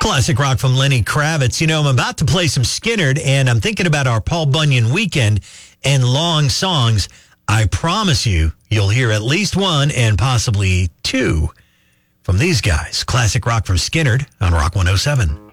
Classic rock from Lenny Kravitz. You know, I'm about to play some Skynyrd, and I'm thinking about our Paul Bunyan weekend and long songs. I promise you'll hear at least one and possibly two from these guys. Classic rock from Skynyrd on Rock 107.